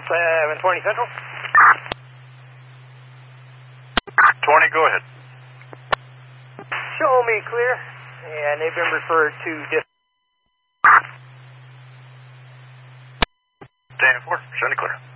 720 Central. 20, go ahead. Show me clear, and they've been referred to Stand 4, show me clear.